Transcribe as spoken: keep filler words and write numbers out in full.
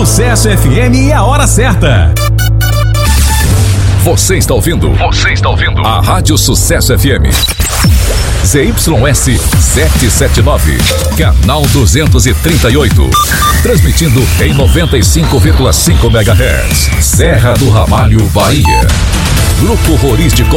Sucesso F M e a hora certa. Você está ouvindo? Você está ouvindo? A Rádio Sucesso F M. Z Y S setecentos e setenta e nove, canal duzentos e trinta e oito. Transmitindo em noventa e cinco vírgula cinco megahertz. Serra do Ramalho, Bahia. Grupo Rurístico